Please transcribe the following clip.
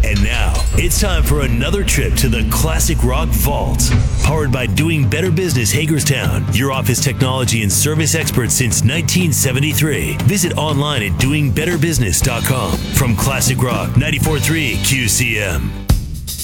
And now, it's time for another trip to the Classic Rock Vault. Powered by Doing Better Business Hagerstown, your office technology and service expert since 1973. Visit online at doingbetterbusiness.com. From Classic Rock 94.3 QCM.